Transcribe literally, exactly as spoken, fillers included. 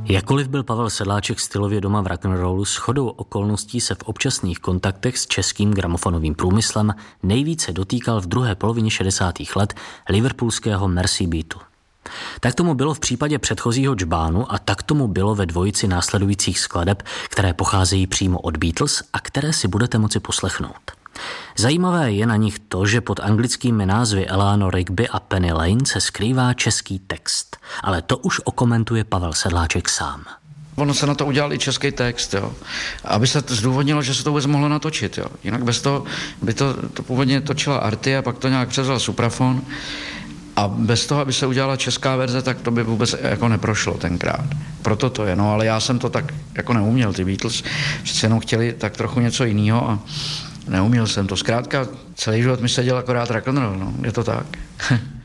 Jakkoliv byl Pavel Sedláček stylově doma v rock'n'rollu, shodou okolností se v občasných kontaktech s českým gramofonovým průmyslem nejvíce dotýkal v druhé polovině šedesátých let liverpoolského Mersey Beatu. Tak tomu bylo v případě předchozího džbánu a tak tomu bylo ve dvojici následujících skladeb, které pocházejí přímo od Beatles a které si budete moci poslechnout. Zajímavé je na nich to, že pod anglickými názvy Eleanor Rigby a Penny Lane se skrývá český text, ale to už okomentuje Pavel Sedláček sám. Ono se na to udělal i český text, jo. Aby se to zdůvodnilo, že se to vůbec mohlo natočit, jo. Jinak bez toho by to, to původně točila Arty a pak to nějak převzal Suprafon. A bez toho, aby se udělala česká verze, tak to by vůbec jako neprošlo tenkrát. Proto to je, no, ale já jsem to tak jako neuměl, ty Beatles přece jenom chtěli tak trochu něco jiného a neuměl jsem to. Zkrátka celý život mi seděl akorát rock'n'roll, no, je to tak.